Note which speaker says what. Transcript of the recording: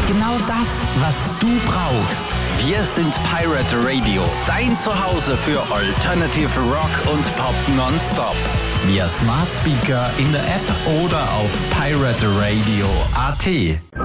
Speaker 1: Genau das, was du brauchst.
Speaker 2: Wir sind Pirate Radio, dein Zuhause für Alternative Rock und Pop nonstop.
Speaker 1: Via Smart Speaker, in der App oder auf pirateradio.at.